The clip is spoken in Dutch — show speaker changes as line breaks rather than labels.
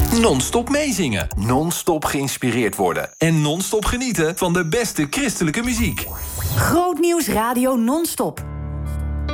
Non-stop meezingen. Non-stop geïnspireerd worden. En non-stop genieten van de beste christelijke muziek.
Grootnieuws Radio Non-stop.